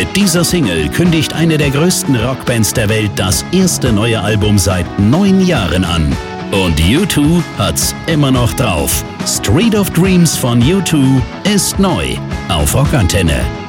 Mit dieser Single kündigt eine der größten Rockbands der Welt das erste neue Album seit 9 Jahren an. Und U2 hat's immer noch drauf. Street of Dreams von U2 ist neu auf Rockantenne.